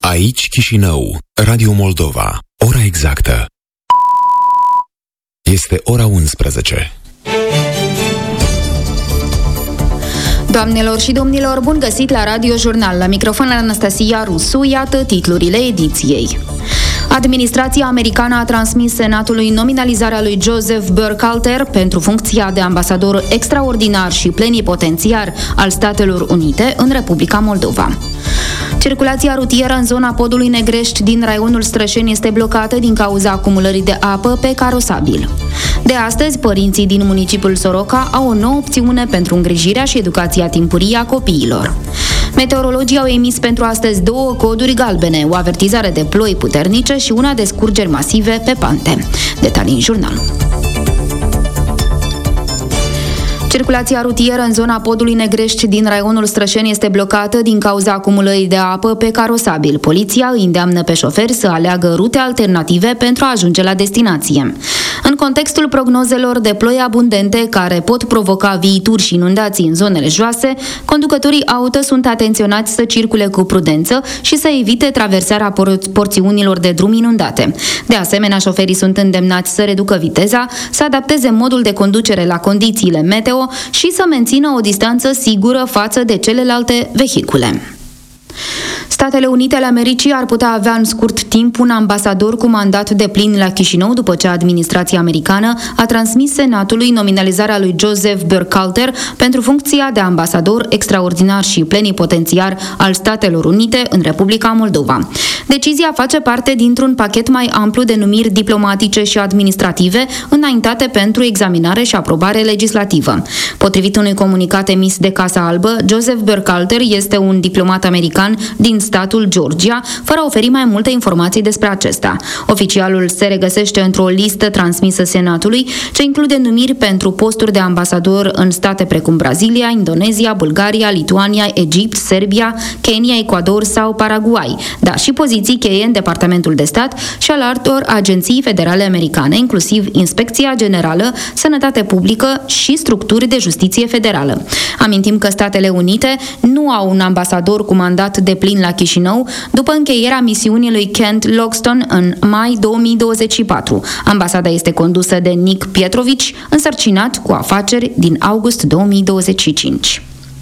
Aici Chișinău, Radio Moldova. Ora exactă este ora 11. Doamnelor și domnilor, bun găsit la Radio Jurnal. La microfon Anastasia Rusu, iată titlurile ediției. Administrația americană a transmis Senatului nominalizarea lui Joseph Burkhalter pentru funcția de ambasador extraordinar și plenipotențiar al Statelor Unite în Republica Moldova. Circulația rutieră în zona podului Negrești din raionul Strășeni este blocată din cauza acumulării de apă pe carosabil. De astăzi, părinții din municipiul Soroca au o nouă opțiune pentru îngrijirea și educația timpurie a copiilor. Meteorologii au emis pentru astăzi 2 coduri galbene, o avertizare de ploi puternice și una de scurgeri masive pe pante. Detalii în jurnal. Circulația rutieră în zona podului Negrești din raionul Strășeni este blocată din cauza acumulării de apă pe carosabil. Poliția îi îndeamnă pe șoferi să aleagă rute alternative pentru a ajunge la destinație. În contextul prognozelor de ploi abundente care pot provoca viituri și inundații în zonele joase, conducătorii auto sunt atenționați să circule cu prudență și să evite traversarea porțiunilor de drum inundate. De asemenea, șoferii sunt îndemnați să reducă viteza, să adapteze modul de conducere la condițiile meteo și să mențină o distanță sigură față de celelalte vehicule. Statele Unite ale Americii ar putea avea în scurt timp un ambasador cu mandat deplin la Chișinău după ce administrația americană a transmis Senatului nominalizarea lui Joseph Burkhalter pentru funcția de ambasador extraordinar și plenipotențiar al Statelor Unite în Republica Moldova. Decizia face parte dintr-un pachet mai amplu de numiri diplomatice și administrative înaintate pentru examinare și aprobare legislativă. Potrivit unui comunicat emis de Casa Albă, Joseph Burkhalter este un diplomat american din statul Georgia, fără a oferi mai multe informații despre acesta. Oficialul se regăsește într-o listă transmisă Senatului, ce include numiri pentru posturi de ambasador în state precum Brazilia, Indonezia, Bulgaria, Lituania, Egipt, Serbia, Kenya, Ecuador sau Paraguay, dar și poziții cheie în Departamentul de Stat și al altor agenții federale americane, inclusiv Inspecția Generală, Sănătate Publică și structuri de justiție federală. Amintim că Statele Unite nu au un ambasador cu mandat deplin la Chișinău după încheierea misiunii lui Kent Logston în mai 2024. Ambasada este condusă de Nick Pietrovici, însărcinat cu afaceri din august 2025.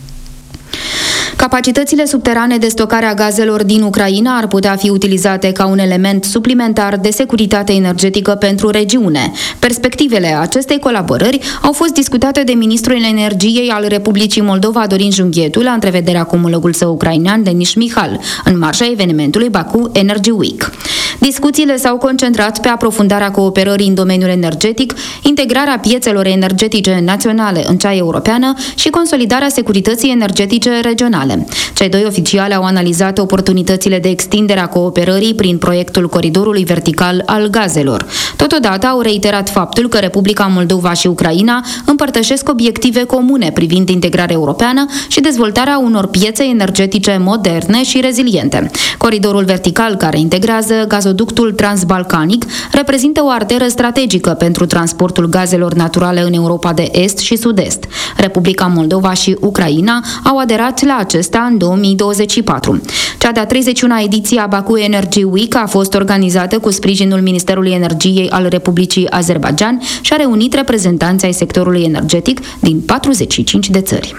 Capacitățile subterane de stocare a gazelor din Ucraina ar putea fi utilizate ca un element suplimentar de securitate energetică pentru regiune. Perspectivele acestei colaborări au fost discutate de ministrul energiei al Republicii Moldova, Dorin Junghietu, la întrevederea cu omologul său ucrainean, Denis Mihal, în marja evenimentului Baku Energy Week. Discuțiile s-au concentrat pe aprofundarea cooperării în domeniul energetic, integrarea piețelor energetice naționale în cea europeană și consolidarea securității energetice regionale. Cei 2 oficiali au analizat oportunitățile de extindere a cooperării prin proiectul Coridorului Vertical al Gazelor. Totodată au reiterat faptul că Republica Moldova și Ucraina împărtășesc obiective comune privind integrarea europeană și dezvoltarea unor piețe energetice moderne și reziliente. Coridorul vertical, care integrează gazoductul transbalcanic, reprezintă o arteră strategică pentru transportul gazelor naturale în Europa de Est și Sud-Est. Republica Moldova și Ucraina au aderat la acesta în 2024. Cea de-a 31-a ediție a Baku Energy Week a fost organizată cu sprijinul Ministerului Energiei al Republicii Azerbaidjan și a reunit reprezentanți ai sectorului energetic din 45 de țări.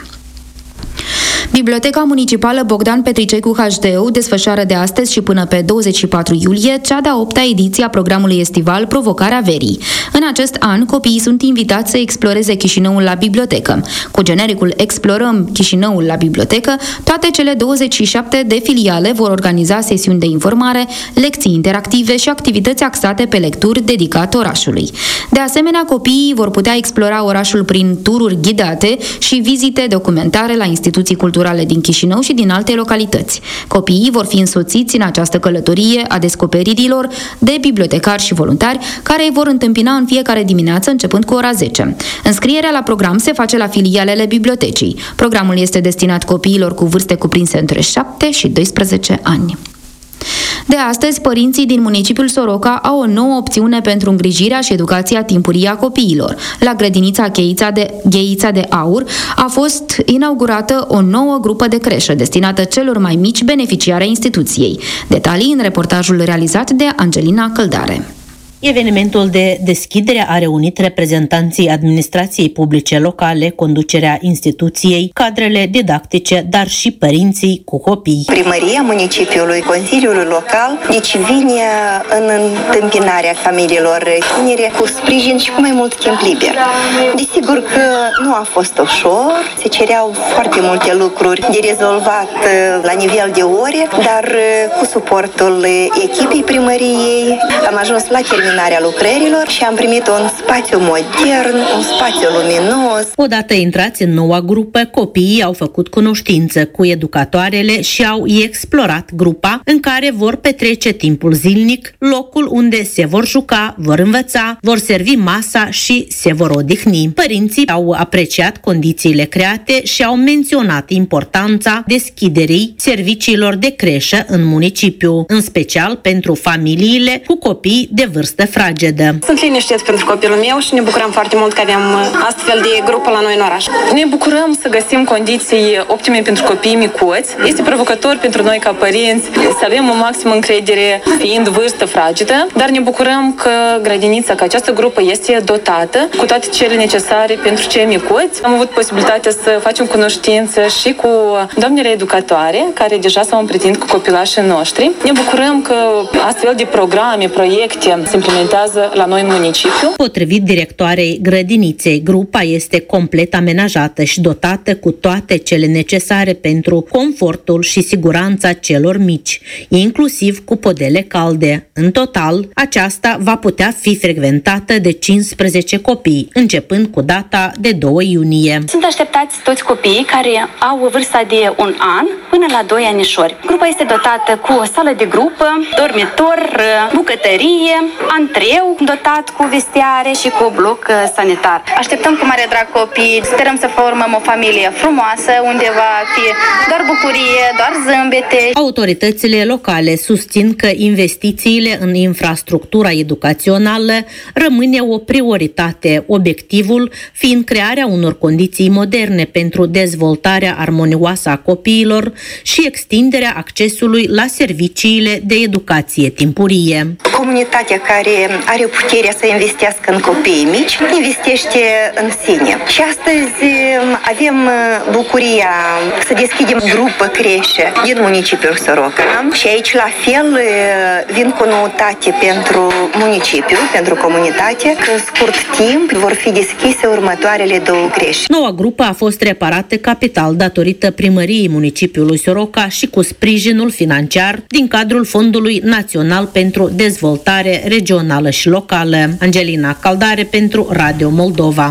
Biblioteca Municipală Bogdan Petricecu HDU desfășoară de astăzi și până pe 24 iulie cea de-a 8-a ediție a programului estival Provocarea Verii. În acest an, copiii sunt invitați să exploreze Chișinăul la bibliotecă. Cu genericul Explorăm Chișinăul la bibliotecă, toate cele 27 de filiale vor organiza sesiuni de informare, lecții interactive și activități axate pe lecturi dedicate orașului. De asemenea, copiii vor putea explora orașul prin tururi ghidate și vizite documentare la instituții culturale din Chișinău și din alte localități. Copiii vor fi însoțiți în această călătorie a descoperirilor de bibliotecari și voluntari care îi vor întâmpina în fiecare dimineață începând cu ora 10. Înscrierea la program se face la filialele bibliotecii. Programul este destinat copiilor cu vârste cuprinse între 7 și 12 ani. De astăzi, părinții din municipiul Soroca au o nouă opțiune pentru îngrijirea și educația timpurie a copiilor. La grădinița Gheița de Aur a fost inaugurată o nouă grupă de creșă destinată celor mai mici beneficiari ai instituției. Detalii în reportajul realizat de Angelina Căldare. Evenimentul de deschidere a reunit reprezentanții administrației publice locale, conducerea instituției, cadrele didactice, dar și părinții cu copii. Primăria municipiului, Consiliul Local, deci vine în întâmpinarea familiilor tinere cu sprijin și cu mai mult timp liber. Desigur că nu a fost ușor, se cereau foarte multe lucruri de rezolvat la nivel de ore, dar cu suportul echipei primăriei am ajuns la terminarea lucrărilor și am primit un spațiu modern, un spațiu luminos. Odată intrați în noua grupă, copiii au făcut cunoștință cu educatoarele și au explorat grupa în care vor petrece timpul zilnic, locul unde se vor juca, vor învăța, vor servi masa și se vor odihni. Părinții au apreciat condițiile create și au menționat importanța deschiderii serviciilor de creșă în municipiu, în special pentru familiile cu copii de vârstă fragedă. Sunt liniștit pentru copilul meu și ne bucurăm foarte mult că avem astfel de grupă la noi în oraș. Ne bucurăm să găsim condiții optime pentru copiii micuți. Este provocător pentru noi ca părinți să avem o maximă încredere fiind vârstă fragedă, dar ne bucurăm că grădinița, că această grupă este dotată cu toate cele necesare pentru cei micuți. Am avut posibilitatea să facem cunoștință și cu doamnele educatoare care deja s-au împrietenit cu copilașii noștri. Ne bucurăm că astfel de programe, proiecte se implementează la noi în municipiu. Potrivit directoarei grădiniței, grupa este complet amenajată și dotată cu toate cele necesare pentru confortul și siguranța celor mici, inclusiv cu podele calde. În total, aceasta va putea fi frecventată de 15 copii, începând cu data de 2 iunie. Sunt așteptați toți copiii care au vârsta de 1 an până la 2 anișori. Grupa este dotată cu o sală de grupă, dormitor, bucătărie, antreu dotat cu vestiare și cu bloc sanitar. Așteptăm cu mare drag copii, sperăm să formăm o familie frumoasă unde va fi doar bucurie, doar zâmbete. Autoritățile locale susțin că investițiile în infrastructura educațională rămâne o prioritate, obiectivul fiind crearea unor condiții moderne pentru dezvoltarea armonioasă a copiilor și extinderea accesului la serviciile de educație timpurie. Comunitatea care are puterea să investească în copiii mici, investește în sine. Și astăzi avem bucuria să deschidem grupă creșă din municipiul Soroca și aici la fel vin cu noutate pentru municipiu, pentru comunitate, că în scurt timp vor fi deschise următoarele 2 creșe. Noua grupă a fost reparată capital datorită primăriei municipiului Soroca și cu sprijinul financiar din cadrul Fondului Național pentru Dezvoltare Regională și Locală. Angelina Căldare pentru Radio Moldova.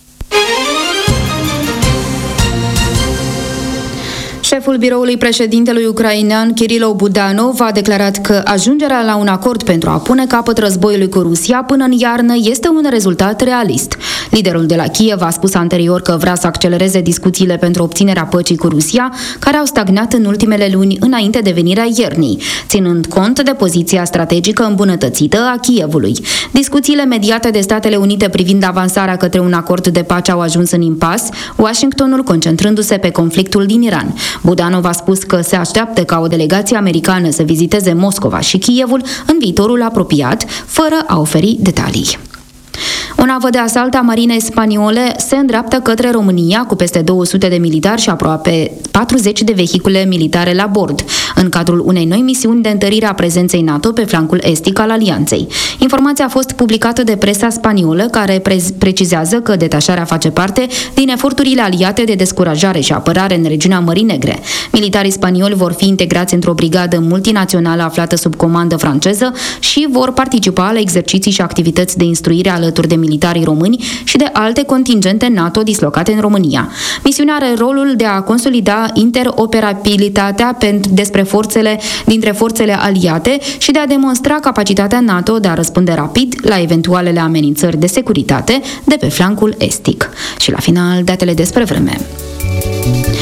Șeful biroului președintelui ucrainean, Kirilo Budanov, a declarat că ajungerea la un acord pentru a pune capăt războiului cu Rusia până în iarnă este un rezultat realist. Liderul de la Kiev a spus anterior că vrea să accelereze discuțiile pentru obținerea păcii cu Rusia, care au stagnat în ultimele luni înainte de venirea iernii, ținând cont de poziția strategică îmbunătățită a Kievului. Discuțiile mediate de Statele Unite privind avansarea către un acord de pace au ajuns în impas, Washingtonul concentrându-se pe conflictul din Iran. Budanov a spus că se așteaptă ca o delegație americană să viziteze Moscova și Kievul în viitorul apropiat, fără a oferi detalii. O navă de asalt a marinei spaniole se îndreaptă către România cu peste 200 de militari și aproape 40 de vehicule militare la bord, în cadrul unei noi misiuni de întărire a prezenței NATO pe flancul estic al alianței. Informația a fost publicată de presa spaniolă, care precizează că detașarea face parte din eforturile aliate de descurajare și apărare în regiunea Mării Negre. Militarii spanioli vor fi integrați într-o brigadă multinațională aflată sub comandă franceză și vor participa la exerciții și activități de instruire alături de militarii români și de alte contingente NATO dislocate în România. Misiunea are rolul de a consolida interoperabilitatea dintre forțele aliate și de a demonstra capacitatea NATO de a răspunde rapid la eventualele amenințări de securitate de pe flancul estic. Și la final, datele despre vreme.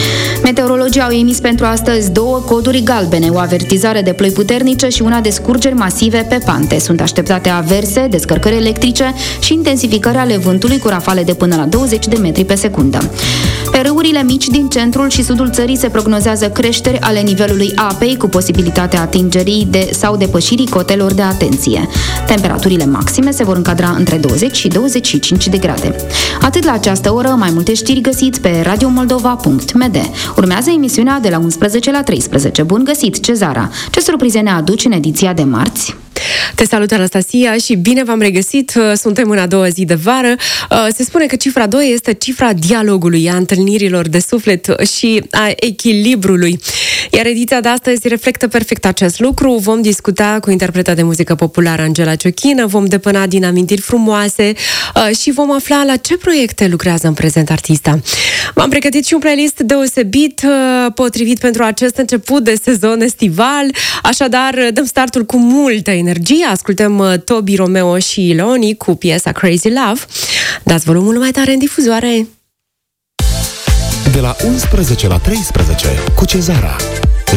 Meteorologii au emis pentru astăzi 2 coduri galbene, o avertizare de ploi puternice și una de scurgeri masive pe pante. Sunt așteptate averse, descărcări electrice și intensificări ale vântului cu rafale de până la 20 de metri pe secundă. Pe râurile mici din centrul și sudul țării se prognozează creșteri ale nivelului apei cu posibilitatea atingerii sau depășirii cotelor de atenție. Temperaturile maxime se vor încadra între 20 și 25 de grade. Atât la această oră, mai multe știri găsiți pe radiomoldova.md. Urmează emisiunea de la 11 la 13. Bun găsit, Cezara! Ce surprize ne aduci în ediția de marți? Te salut, Anastasia, și bine v-am regăsit. Suntem în a doua zi de vară. Se spune că cifra 2 este cifra dialogului, a întâlnirilor de suflet și a echilibrului. Iar ediția de astăzi reflectă perfect acest lucru. Vom discuta cu interpreta de muzică populară Angela Ciochină, vom depăna din amintiri frumoase și vom afla la ce proiecte lucrează în prezent artista. V-am pregătit și un playlist deosebit potrivit pentru acest început de sezon estival, așadar dăm startul cu multă energie. Ascultăm Tobi, Romeo și Leoni cu piesa Crazy Love. Dați volumul mai tare în difuzoare. De la 11 la 13 cu Cezara.